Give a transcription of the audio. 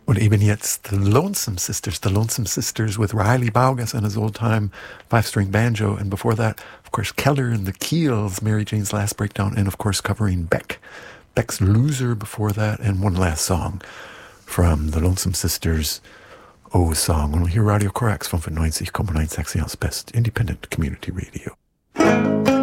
Und eben jetzt the Lonesome Sisters with Riley Baugus and his old-time five-string banjo. And before that, of course, Keller and the Keels, Mary Jane's Last Breakdown, and of course covering Beck's Loser before that, and one last song from the Lonesome Sisters, Song. Und hier Radio Korax 95,9 Sachsen's Best Independent Community Radio.